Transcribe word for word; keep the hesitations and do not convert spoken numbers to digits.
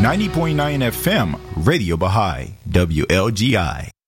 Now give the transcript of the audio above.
ninety point nine F M, Radio Baha'i, W L G I.